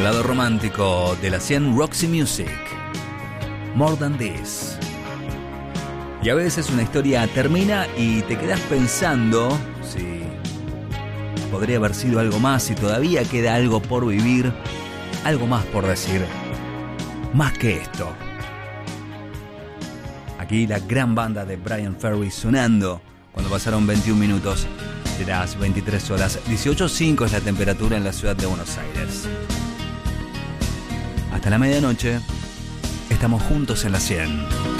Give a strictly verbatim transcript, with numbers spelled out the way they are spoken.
el lado romántico de la cien Roxy Music. More Than This. Y a veces una historia termina y te quedas pensando si podría haber sido algo más, si todavía queda algo por vivir, algo más por decir, más que esto. Aquí la gran banda de Bryan Ferry sonando cuando pasaron veintiún minutos de las veintitrés horas. dieciocho coma cinco es la temperatura en la ciudad de Buenos Aires. Hasta la medianoche estamos juntos en la cien.